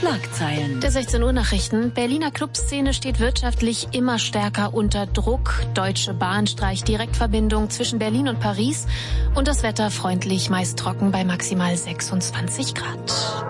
Schlagzeilen. Der 16 Uhr Nachrichten. Berliner Clubszene steht wirtschaftlich immer stärker unter Druck. Deutsche Bahn streicht Direktverbindung zwischen Berlin und Paris. Und das Wetter freundlich, meist trocken bei maximal 26 Grad.